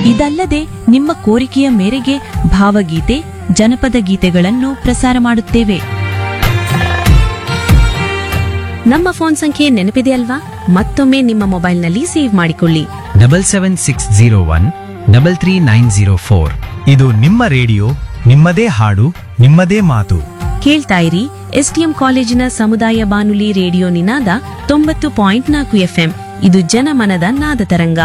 ಇದಲ್ಲದೆ ನಿಮ್ಮ ಕೋರಿಕೆಯ ಮೇರೆಗೆ ಭಾವಗೀತೆ ಜನಪದ ಗೀತೆಗಳನ್ನು ಪ್ರಸಾರ ಮಾಡುತ್ತೇವೆ. ನಮ್ಮ ಫೋನ್ ಸಂಖ್ಯೆ ನೆನಪಿದೆ ಅಲ್ವಾ? ಮತ್ತೊಮ್ಮೆ ನಿಮ್ಮ ಮೊಬೈಲ್ನಲ್ಲಿ ಸೇವ್ ಮಾಡಿಕೊಳ್ಳಿ. 77601-33904. ಇದು ನಿಮ್ಮ ರೇಡಿಯೋ, ನಿಮ್ಮದೇ ಹಾಡು, ನಿಮ್ಮದೇ ಮಾತು. ಕೇಳ್ತಾ ಇರಿ ಎಸ್ಟಿಎಂ ಕಾಲೇಜಿನ ಸಮುದಾಯ ಬಾನುಲಿ ರೇಡಿಯೋ ನಿನಾದ 90.4 FM. ಇದು ಜನಮನದ ನಾದ ತರಂಗ.